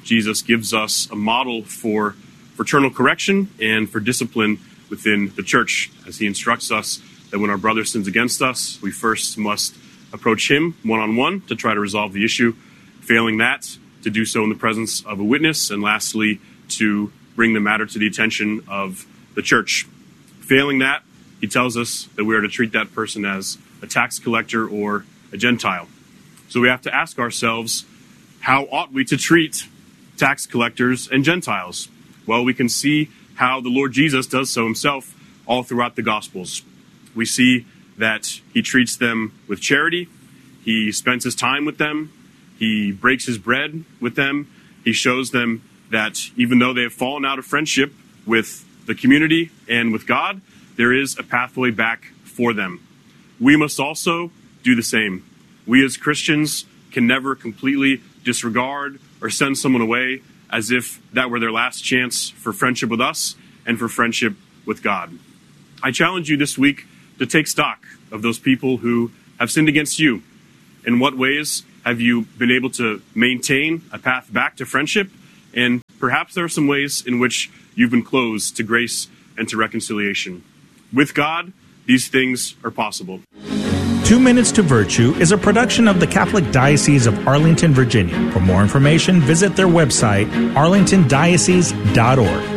Jesus gives us a model for fraternal correction and for discipline within the church, as he instructs us that when our brother sins against us, we first must approach him one-on-one to try to resolve the issue. Failing that, to do so in the presence of a witness, and lastly, to bring the matter to the attention of the church. Failing that, he tells us that we are to treat that person as a tax collector or a Gentile. So we have to ask ourselves, how ought we to treat tax collectors and Gentiles? Well, we can see how the Lord Jesus does so himself all throughout the Gospels. We see that he treats them with charity. He spends his time with them. He breaks his bread with them. He shows them that even though they have fallen out of friendship with the community and with God, there is a pathway back for them. We must also do the same. We as Christians can never completely disregard or send someone away as if that were their last chance for friendship with us and for friendship with God. I challenge you this week to take stock of those people who have sinned against you. In what ways have you been able to maintain a path back to friendship? And perhaps there are some ways in which you've been closed to grace and to reconciliation. With God, these things are possible. 2 Minutes to Virtue is a production of the Catholic Diocese of Arlington, Virginia. For more information, visit their website, arlingtondiocese.org.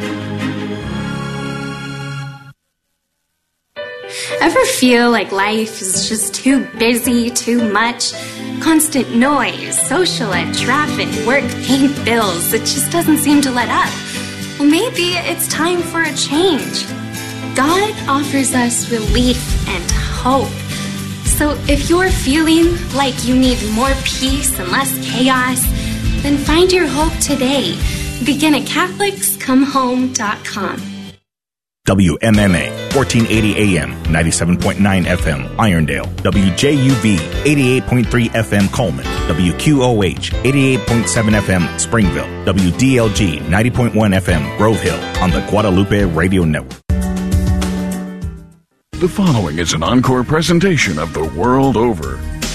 Ever feel like life is just too busy, too much? Constant noise, social life, traffic, work, paying bills. It just doesn't seem to let up. Well, maybe it's time for a change. God offers us relief and hope. So if you're feeling like you need more peace and less chaos, then find your hope today. Begin at CatholicsComeHome.com. WMMA, 1480 AM, 97.9 FM, Irondale. WJUV, 88.3 FM, Coleman. WQOH, 88.7 FM, Springville. WDLG, 90.1 FM, Grove Hill, on the Guadalupe Radio Network. The following is an encore presentation of The World Over.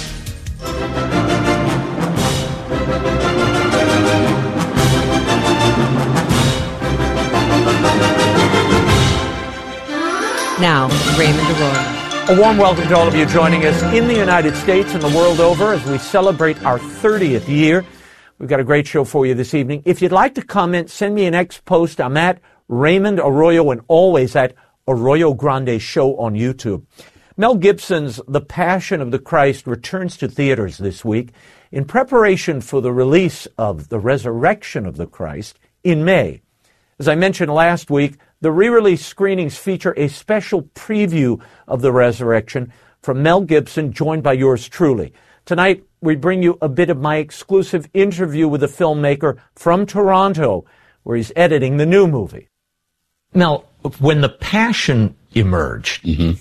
Now, Raymond Arroyo. A warm welcome to all of you joining us in the United States and the world over as we celebrate our 30th year. We've got a great show for you this evening. If you'd like to comment, send me an X post. I'm at Raymond Arroyo and always at Arroyo Grande Show on YouTube. Mel Gibson's The Passion of the Christ returns to theaters this week in preparation for the release of The Resurrection of the Christ in May. As I mentioned last week, the re-release screenings feature a special preview of The Resurrection from Mel Gibson, joined by yours truly. Tonight, we bring you a bit of my exclusive interview with the filmmaker from Toronto, where he's editing the new movie. Now, when The Passion emerged,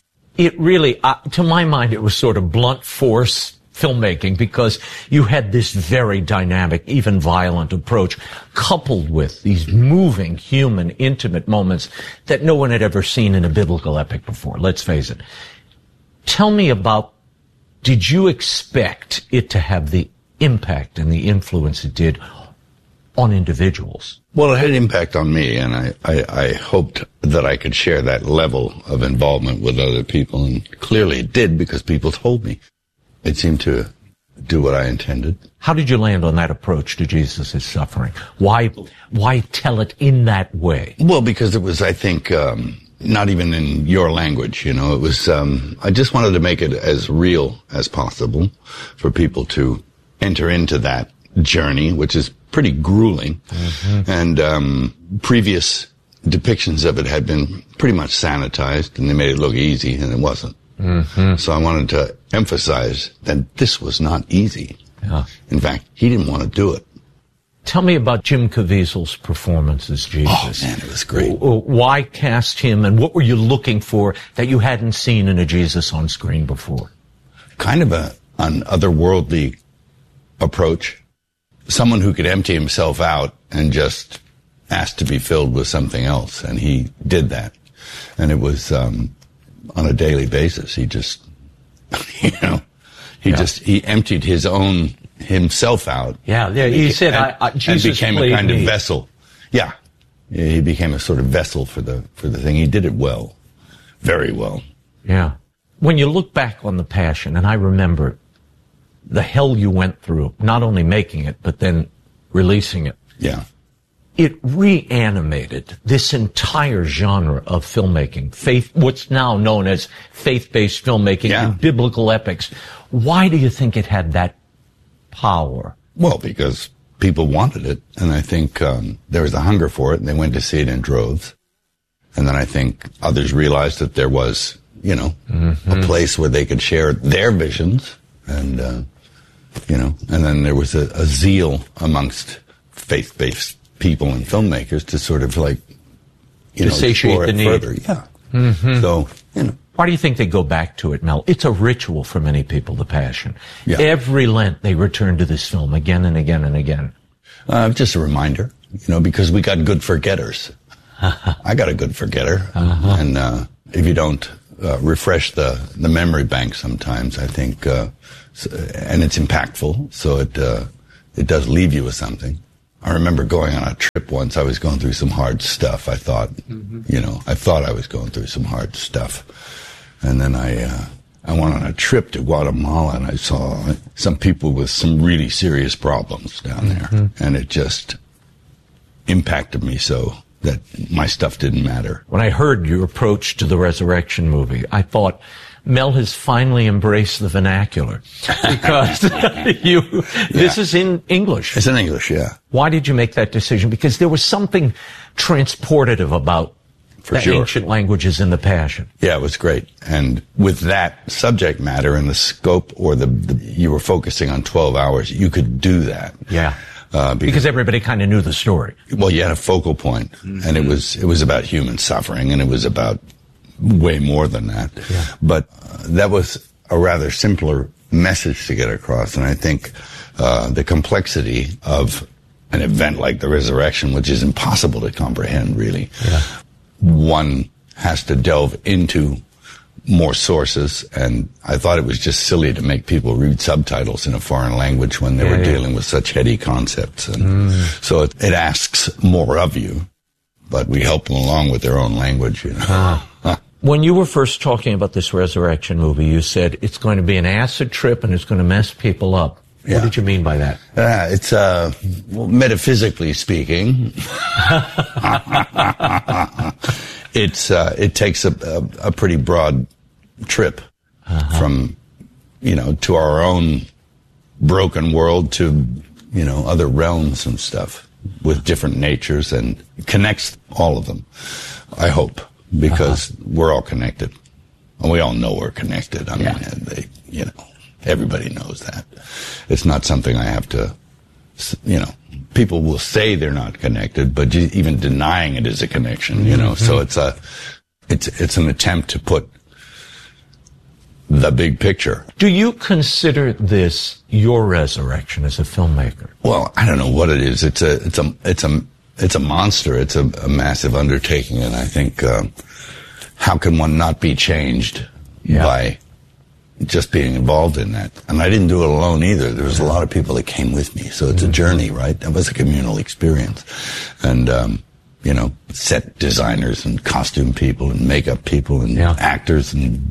it really, to my mind, it was sort of blunt force filmmaking, because you had this very dynamic, even violent approach, coupled with these moving, human, intimate moments that no one had ever seen in a biblical epic before. Let's face it. Tell me about, did you expect it to have the impact and the influence it did on individuals? Well, it had an impact on me, and I hoped that I could share that level of involvement with other people, and clearly it did, because people told me. It seemed to do what I intended. How did you land on that approach to Jesus' suffering? Why tell it in that way? Well, because it was, I think, not even in your language, you know. It was, I just wanted to make it as real as possible for people to enter into that journey, which is pretty grueling. And previous depictions of it had been pretty much sanitized, and they made it look easy, and it wasn't. So I wanted to emphasize that this was not easy. In fact, he didn't want to do it. Tell me about Jim Caviezel's performance as Jesus. Oh, man, it was great. Why cast him, and what were you looking for that you hadn't seen in a Jesus on screen before? Kind of an otherworldly approach. Someone who could empty himself out and just ask to be filled with something else, and he did that. And it was on a daily basis. He just, he emptied his own himself out. Yeah, he said, Jesus and became a kind me. of vessel. Yeah, he became a sort of vessel for the thing. He did it well, very well. Yeah. When you look back on The Passion, and I remember the hell you went through, not only making it, but then releasing it. Yeah. It reanimated this entire genre of filmmaking, what's now known as faith-based filmmaking and biblical epics. Why do you think it had that power? Well, because people wanted it, and I think there was a hunger for it, and they went to see it in droves. And then I think others realized that there was, a place where they could share their visions, and and then there was a zeal amongst faith-based people and filmmakers to sort of to satiate the need. Further. Yeah. So, Why do you think they go back to it, Mel? It's a ritual for many people, The Passion. Yeah. Every Lent they return to this film again and again and again. Just a reminder, because we got good forgetters. I got a good forgetter. And if you don't refresh the memory bank sometimes, I think, and it's impactful, so it does leave you with something. I remember going on a trip once. I was going through some hard stuff. I thought, I thought I was going through some hard stuff. And then I went on a trip to Guatemala, and I saw some people with some really serious problems down there. And it just impacted me so that my stuff didn't matter. When I heard your approach to the Resurrection movie, I thought, Mel has finally embraced the vernacular, because this is in English. It's in English, yeah. Why did you make that decision? Because there was something transportative about ancient languages in The Passion. Yeah, it was great. And with that subject matter and the scope, or you were focusing on 12 hours, you could do that. Yeah. Because everybody kind of knew the story. Well, you had a focal point, and it was about human suffering, and it was about way more than that. Yeah. But that was a rather simpler message to get across. And I think the complexity of an event like the resurrection, which is impossible to comprehend, really, one has to delve into more sources. And I thought it was just silly to make people read subtitles in a foreign language when they were dealing with such heady concepts. And so it asks more of you, but we help them along with their own language, When you were first talking about this Resurrection movie, you said it's going to be an acid trip and it's going to mess people up. Yeah. What did you mean by that? It's, metaphysically speaking, it takes a pretty broad trip from, to our own broken world to, other realms and stuff with different natures, and connects all of them, I hope. Because we're all connected. And we all know we're connected. I mean, everybody knows that. It's not something I have to, people will say they're not connected, but even denying it is a connection, So it's an attempt to put the big picture. Do you consider this your resurrection as a filmmaker? Well, I don't know what it is. It's a monster. It's a massive undertaking, and I think how can one not be changed by just being involved in that? And I didn't do it alone either. There was a lot of people that came with me, so it's a journey, right? It was a communal experience, and set designers and costume people and makeup people and actors and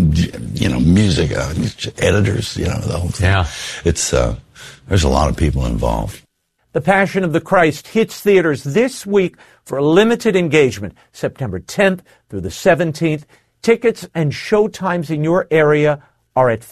music editors, the whole thing. Yeah, it's there's a lot of people involved. The Passion of the Christ hits theaters this week for a limited engagement, September 10th through the 17th. Tickets and showtimes in your area are at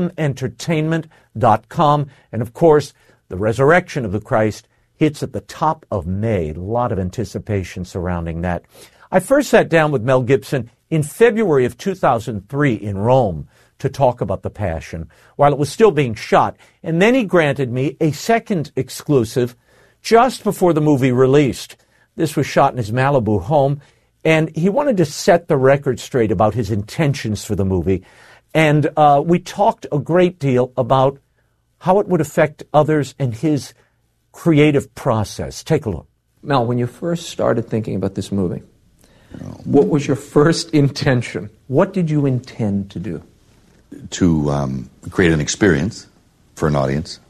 fathomentertainment.com. And of course, the Resurrection of the Christ hits at the top of May. A lot of anticipation surrounding that. I first sat down with Mel Gibson in February of 2003 in Rome to talk about The Passion while it was still being shot. And then he granted me a second exclusive just before the movie released. This was shot in his Malibu home, and he wanted to set the record straight about his intentions for the movie. And we talked a great deal about how it would affect others and his creative process. Take a look. Mel, when you first started thinking about this movie, what was your first intention? What did you intend to do? To create an experience for an audience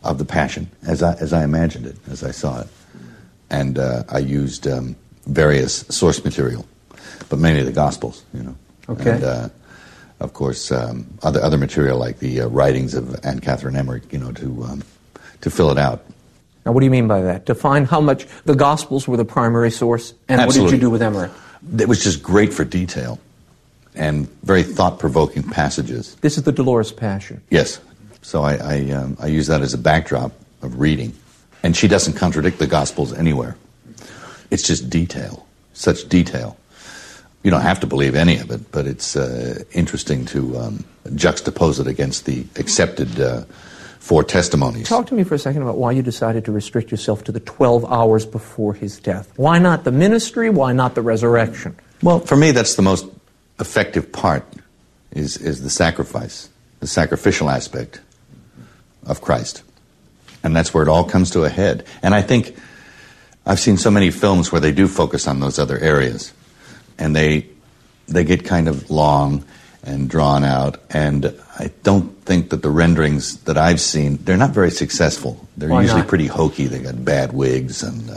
of the Passion, as I imagined it, as I saw it. And I used various source material, but mainly the Gospels, Okay. And, of course, other material like the writings of Anne Catherine Emmerich, to fill it out. Now, what do you mean by that? Define how much the Gospels were the primary source, and Absolutely. What did you do with Emmerich? It was just great for detail and very thought-provoking passages. This is the Dolores Passion. Yes. So I use that as a backdrop of reading. And she doesn't contradict the Gospels anywhere. It's just detail, such detail. You don't have to believe any of it, but it's interesting to juxtapose it against the accepted 4 testimonies. Talk to me for a second about why you decided to restrict yourself to the 12 hours before his death. Why not the ministry? Why not the resurrection? Well, for me, that's the most effective part, is the sacrifice, the sacrificial aspect of Christ. And that's where it all comes to a head. And I think I've seen so many films where they do focus on those other areas, and they get kind of long and drawn out, and I don't think that the renderings that I've seen, they're not very successful. They're Why usually not? pretty hokey. They got bad wigs and,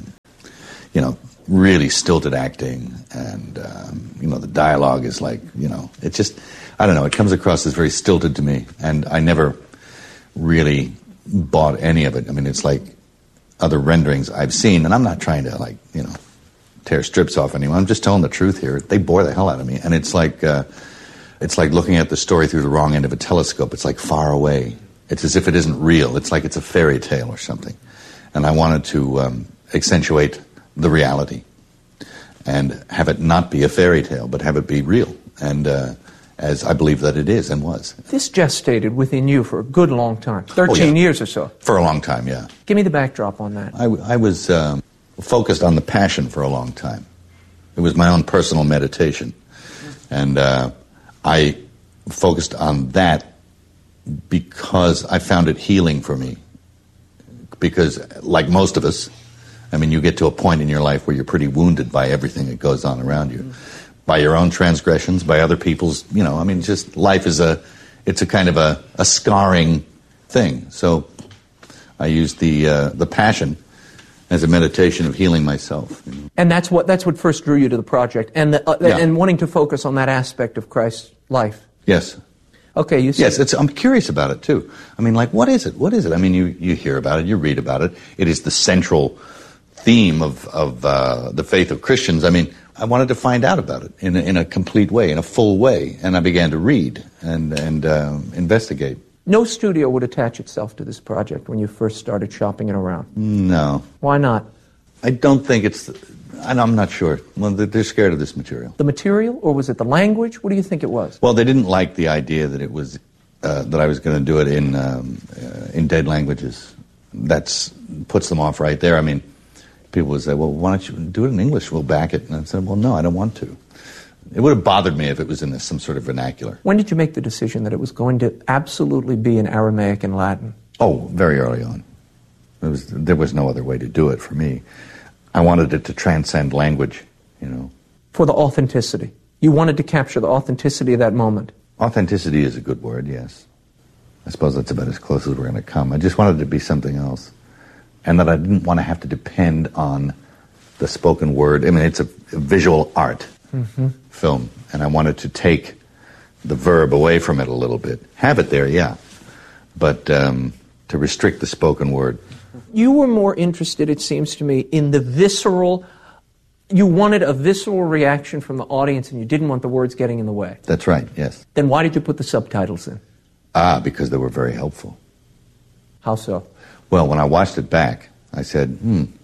really stilted acting, and, the dialogue is like, it's just, I don't know, it comes across as very stilted to me, and I never really bought any of it. I mean, it's like other renderings I've seen, and I'm not trying to, tear strips off anyone. I'm just telling the truth here. They bore the hell out of me, and it's like looking at the story through the wrong end of a telescope. It's like far away. It's as if it isn't real. It's like it's a fairy tale or something. And I wanted to accentuate the reality and have it not be a fairy tale, but have it be real, and as I believe that it is and was. This gestated within you for a good long time, 13 years or so. For a long time, yeah. Give me the backdrop on that. I was focused on the Passion for a long time. It was my own personal meditation. And I focused on that because I found it healing for me. Because, like most of us, you get to a point in your life where you're pretty wounded by everything that goes on around you. By your own transgressions, by other people's, just life is it's a kind of a scarring thing. So I used the Passion as a meditation of healing myself. And that's what first drew you to the project, and and wanting to focus on that aspect of Christ's life. Yes. Okay, you said... Yes, I'm curious about it, too. What is it? What is it? You hear about it, you read about it. It is the central theme of the faith of Christians. I wanted to find out about it in a complete way, in a full way, and I began to read and investigate. No studio would attach itself to this project when you first started shopping it around. No. Why not? I don't think I'm not sure. Well, they're scared of this material. The material, or was it the language? What do you think it was? Well, they didn't like the idea that it was that I was going to do it in dead languages. That puts them off right there. People would say, well, why don't you do it in English? We'll back it. And I said, well, no, I don't want to. It would have bothered me if it was in some sort of vernacular. When did you make the decision that it was going to absolutely be in Aramaic and Latin? Oh, very early on. There was no other way to do it for me. I wanted it to transcend language, For the authenticity. You wanted to capture the authenticity of that moment. Authenticity is a good word, yes. I suppose that's about as close as we're going to come. I just wanted it to be something else. And that I didn't want to have to depend on the spoken word. It's a visual art film, and I wanted to take the verb away from it a little bit. Have it there, yeah, but to restrict the spoken word. You were more interested, it seems to me, in the visceral... You wanted a visceral reaction from the audience, and you didn't want the words getting in the way. That's right, yes. Then why did you put the subtitles in? Because they were very helpful. How so? Well, when I watched it back, I said,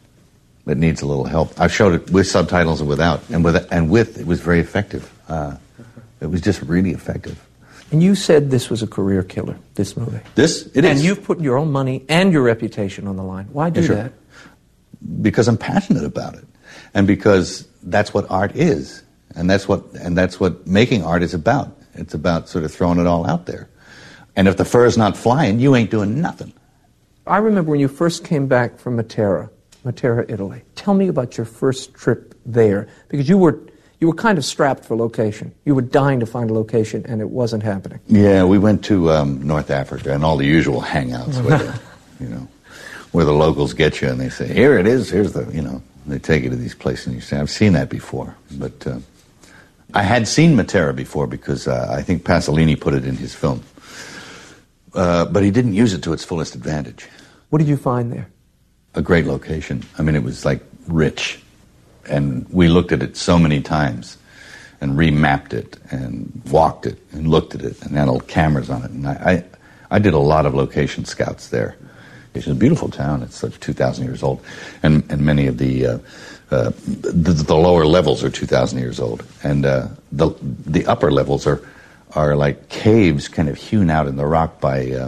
it needs a little help. I showed it with subtitles and without, and with it was very effective. It was just really effective. And you said this was a career killer, this movie. It is. And you've put your own money and your reputation on the line. Why do that? Because I'm passionate about it, and because that's what art is, and that's what making art is about. It's about sort of throwing it all out there. And if the fur's not flying, you ain't doing nothing. I remember when you first came back from Matera, Italy. Tell me about your first trip there, because you were kind of strapped for location. You were dying to find a location, and it wasn't happening. Yeah, we went to North Africa, and all the usual hangouts were there. you know, where the locals get you and they say, here it is, here's the, you know, they take you to these places and you say, I've seen that before. But I had seen Matera before because I think Pasolini put it in his film. But he didn't use it to its fullest advantage. What did you find there? A great location. I mean, it was like rich. And we looked at it so many times and remapped it and walked it and looked at it and had all cameras on it. And I did a lot of location scouts there. It's a beautiful town. It's like 2,000 years old. And many of the lower levels are 2,000 years old. And the upper levels are like caves kind of hewn out in the rock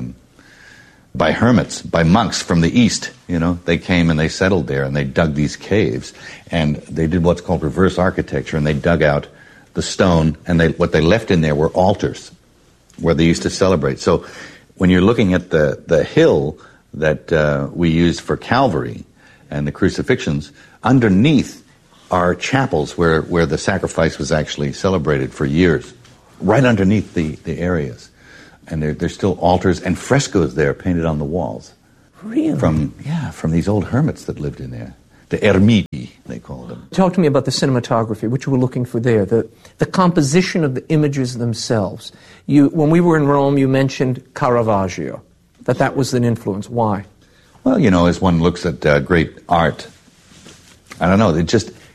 by hermits, by monks from the east. You know, they came and they settled there and they dug these caves and they did what's called reverse architecture, and they dug out the stone, and what they left in there were altars where they used to celebrate. So when you're looking at the hill that we used for Calvary and the crucifixions, underneath are chapels where the sacrifice was actually celebrated for years, right underneath the areas. And there's still altars and frescoes there painted on the walls. Really? From these old hermits that lived in there. The ermiti, they called them. Talk to me about the cinematography, which you were looking for there, the composition of the images themselves. When we were in Rome, you mentioned Caravaggio, that was an influence. Why? Well, you know, as one looks at great art, I don't know,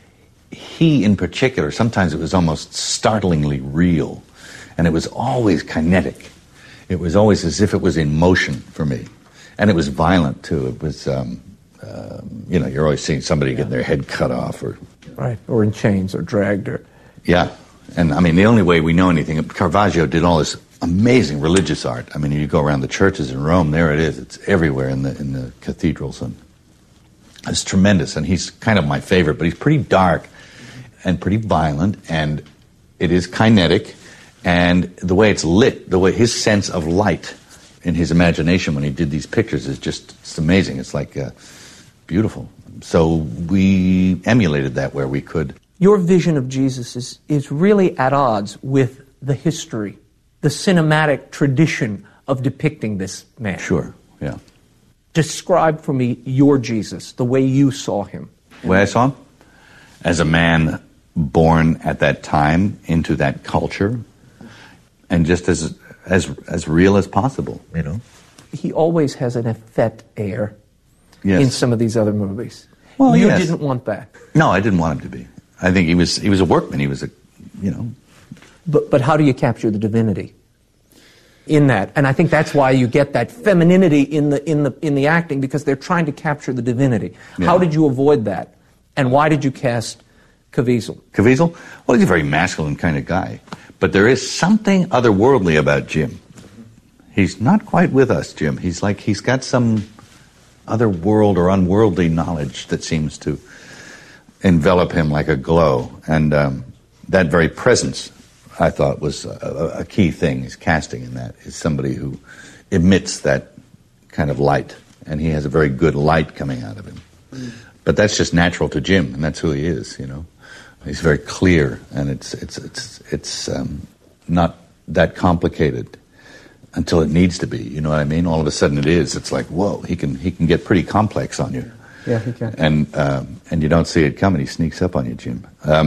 he in particular, sometimes it was almost startlingly real, and it was always kinetic. It was always as if it was in motion for me. And it was violent, too. It was, you know, you're always seeing somebody getting their head cut off. Or in chains, or dragged. Yeah. And, I mean, the only way we know anything, Caravaggio did all this amazing religious art. I mean, you go around the churches in Rome, there it is. It's everywhere in the cathedrals. And it's tremendous. And he's kind of my favorite, but he's pretty dark and pretty violent, and it is kinetic. And the way it's lit, the way his sense of light in his imagination when he did these pictures is it's amazing. It's like beautiful. So we emulated that where we could. Your vision of Jesus is really at odds with the history, the cinematic tradition of depicting this man. Sure, yeah. Describe for me your Jesus, the way you saw him. The way I saw him? As a man born at that time into that culture, and just as real as possible, you know. He always has an effete air yes. in some of these other movies. Well, you yes. didn't want that. No, I didn't want him to be. I think he was a workman. He was a, you know. But how do you capture the divinity in that? And I think that's why you get that femininity in the acting, because they're trying to capture the divinity. Yeah. How did you avoid that? And why did you cast Caviezel? Caviezel? Well, he's a very masculine kind of guy. But there is something otherworldly about Jim. He's not quite with us, Jim. He's got some other world or unworldly knowledge that seems to envelop him like a glow. And that very presence, I thought, was a key thing. His casting in that is somebody who emits that kind of light. And he has a very good light coming out of him. But that's just natural to Jim, and that's who he is, you know. He's very clear, and it's not that complicated until it needs to be. You know what I mean? All of a sudden, it is. It's like, whoa, he can get pretty complex on you. Yeah, he can. And you don't see it coming. He sneaks up on you, Jim.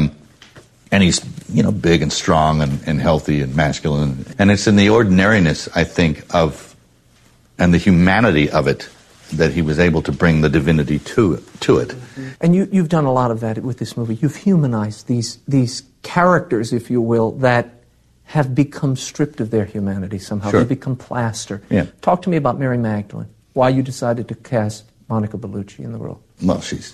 And he's, you know, big and strong and healthy and masculine. And it's in the ordinariness, I think, and the humanity of it, that he was able to bring the divinity to it. And you've done a lot of that with this movie. You've humanized these characters, if you will, that have become stripped of their humanity somehow. Sure. They've become plaster. Yeah. Talk to me about Mary Magdalene, why you decided to cast Monica Bellucci in the role. Well, she's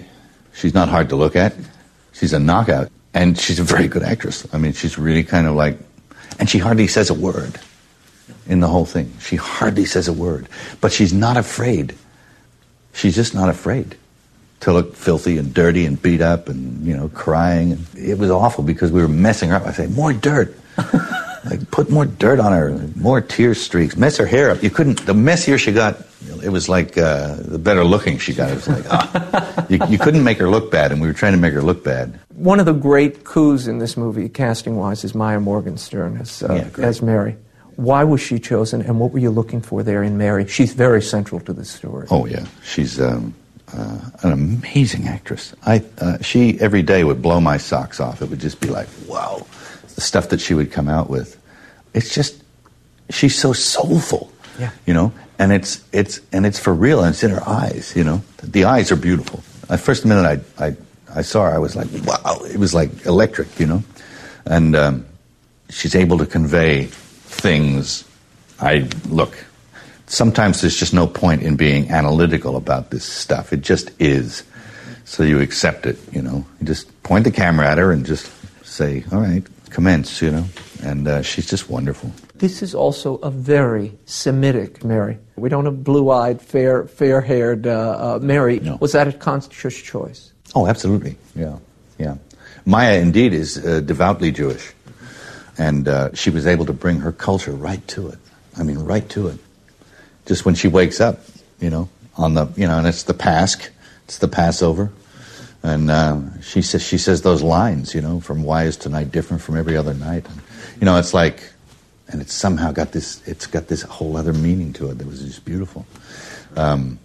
not hard to look at. She's a knockout. And she's a very good actress. I mean, she's really kind of like, and she hardly says a word in the whole thing. She hardly says a word. But she's not afraid. She's just not afraid to look filthy and dirty and beat up and, you know, crying. And it was awful because we were messing her up. I say, more dirt. Like, put more dirt on her, more tear streaks, mess her hair up. You couldn't, the messier she got, it was like the better looking she got. It was like, you couldn't make her look bad, and we were trying to make her look bad. One of the great coups in this movie, casting-wise, is Maya Morgenstern as Mary. Why was she chosen, and what were you looking for there in Mary? She's very central to the story. Oh, yeah. She's an amazing actress. She, every day, would blow my socks off. It would just be like, wow. The stuff that she would come out with. It's just, she's so soulful, you know, and it's for real, and it's in her eyes, you know. The eyes are beautiful. The first minute I saw her, I was like, wow. It was like electric, you know. And she's able to convey things. Look, sometimes there's just no point in being analytical about this stuff. It just is. So you accept it, you know. You just point the camera at her and just say, all right, commence, you know. And she's just wonderful. This is also a very Semitic Mary. We don't have blue-eyed, fair-haired Mary. No. Was that a conscious choice? Oh, absolutely. Yeah. Maya, indeed, is devoutly Jewish. And she was able to bring her culture right to it. I mean, right to it. Just when she wakes up, you know, and it's the Pasch, it's the Passover. And she says those lines, you know, from why is tonight different from every other night? And, you know, it's like, and it's somehow got this whole other meaning to it that was just beautiful. And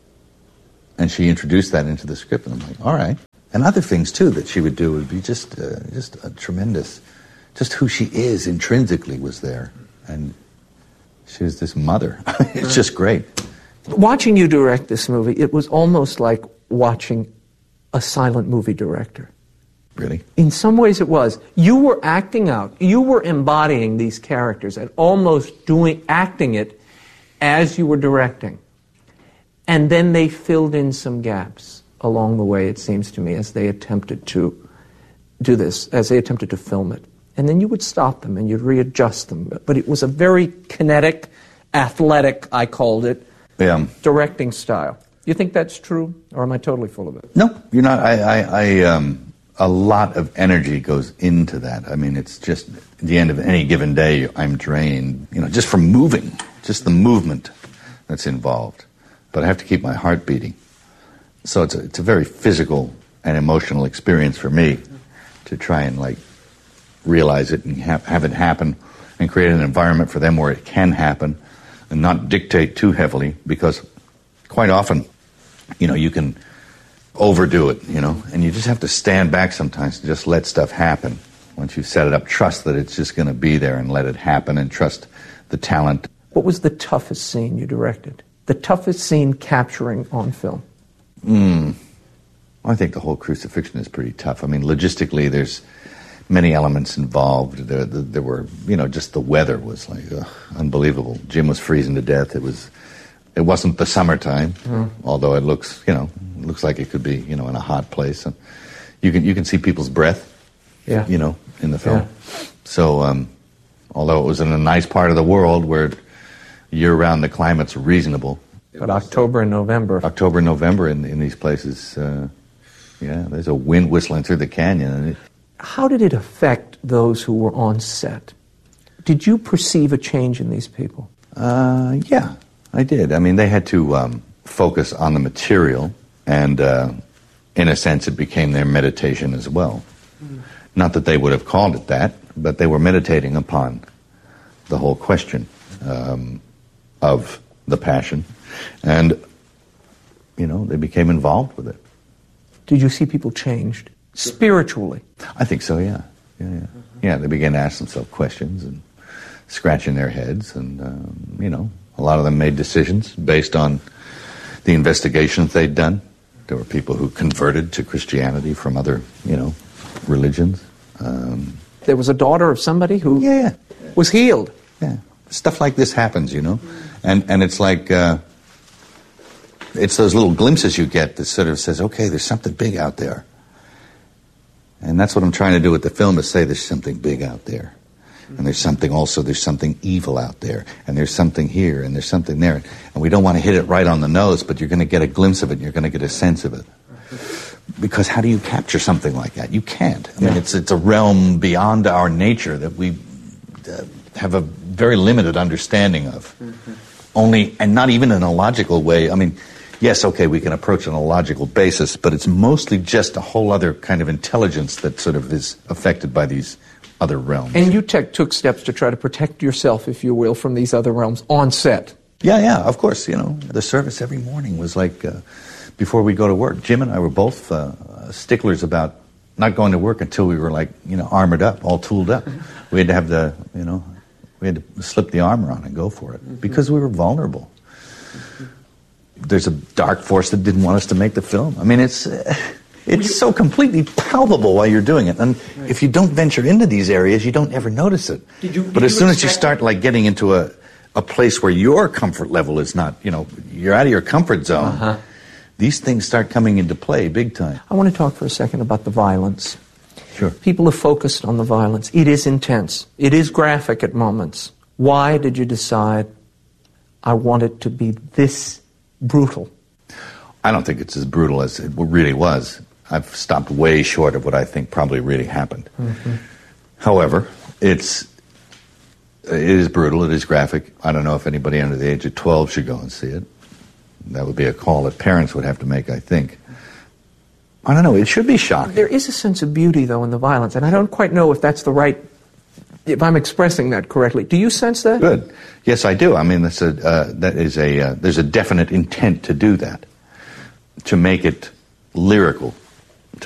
she introduced that into the script, and I'm like, all right. And other things, too, that she would do would be just a tremendous, just who she is intrinsically was there. And she was this mother. It's just great. Watching you direct this movie, it was almost like watching a silent movie director. Really? In some ways it was. You were acting out. You were embodying these characters and almost acting it as you were directing. And then they filled in some gaps along the way, it seems to me, as they attempted to do this, as they attempted to film it. And then you would stop them and you'd readjust them. But it was a very kinetic, athletic, I called it, directing style. You think that's true, or am I totally full of it? No, you're not. A lot of energy goes into that. I mean, it's just at the end of any given day, I'm drained, you know, just from moving, just the movement that's involved. But I have to keep my heart beating. So it's a very physical and emotional experience for me to try and, like, realize it and have it happen and create an environment for them where it can happen and not dictate too heavily, because quite often, you know, you can overdo it, you know, and you just have to stand back sometimes and just let stuff happen. Once you set it up, trust that it's just going to be there and let it happen, and trust the talent. What was the toughest scene you directed? The toughest scene capturing on film? I think the whole crucifixion is pretty tough. I mean, logistically, there's many elements involved. There were, you know, just the weather was like unbelievable. Jim was freezing to death. It wasn't the summertime, although it looks like it could be, you know, in a hot place. And you can see people's breath, you know, in the film. Yeah. So, although it was in a nice part of the world where year-round the climate's reasonable. But October and November in these places, there's a wind whistling through the canyon. How did it affect those who were on set? Did you perceive a change in these people? Yeah, I did. I mean, they had to focus on the material, and in a sense it became their meditation as well. Not that they would have called it that, but they were meditating upon the whole question of the Passion, and, you know, they became involved with it. Did you see people changed spiritually? I think so, yeah. Yeah, they began to ask themselves questions and scratching their heads, and, you know, a lot of them made decisions based on the investigations they'd done. There were people who converted to Christianity from other, you know, religions. There was a daughter of somebody who was healed. Yeah, stuff like this happens, you know, and it's like it's those little glimpses you get that sort of says, okay, there's something big out there, and that's what I'm trying to do with the film, is say there's something big out there, and there's something evil out there, and there's something here, and there's something there, and we don't want to hit it right on the nose, but you're going to get a glimpse of it, and you're going to get a sense of it. Because how do you capture something like that? You can't. I mean, it's a realm beyond our nature that we have a very limited understanding of. Only, and not even in a logical way. I mean, yes, okay, we can approach it on a logical basis, but it's mostly just a whole other kind of intelligence that sort of is affected by these other realms. And you took steps to try to protect yourself, if you will, from these other realms on set. Yeah, of course. The service every morning was like before we go to work. Jim and I were both sticklers about not going to work until we were armored up, all tooled up. We had to have we had to slip the armor on and go for it because we were vulnerable. There's a dark force that didn't want us to make the film. I mean, it's so completely palpable while you're doing it. And if you don't venture into these areas, you don't ever notice it. But as soon as you start getting into a place where your comfort level is not, you're out of your comfort zone, these things start coming into play big time. I want to talk for a second about the violence. Sure. People have focused on the violence. It is intense. It is graphic at moments. Why did you decide, I want it to be this brutal? I don't think it's as brutal as it really was. I've stopped way short of what I think probably really happened. However, it is brutal, it is graphic. I don't know if anybody under the age of 12 should go and see it. That would be a call that parents would have to make, I think. I don't know, it should be shocking. There is a sense of beauty, though, in the violence, and I don't quite know if that's if I'm expressing that correctly. Do you sense that? Good. Yes, I do. I mean, there's a definite intent to do that, to make it lyrical,